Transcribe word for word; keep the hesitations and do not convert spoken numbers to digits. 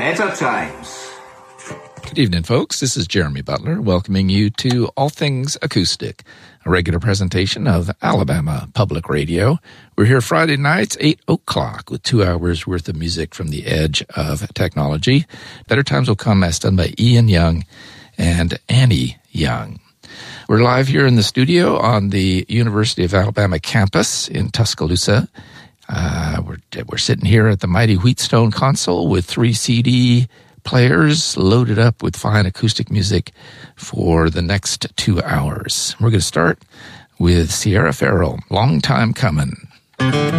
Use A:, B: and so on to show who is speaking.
A: Better Times.
B: Good evening, folks. This is Jeremy Butler welcoming you to All Things Acoustic, a regular presentation of Alabama Public Radio. We're here Friday nights, eight o'clock, with two hours worth of music from the edge of technology. Better Times will come as done by Ian Young and Annie Young. We're live here in the studio on the University of Alabama campus in Tuscaloosa. Uh, we're, we're sitting here at the mighty Wheatstone console with three C D players loaded up with fine acoustic music for the next two hours. We're going to start with Sierra Farrell, Long Time Coming.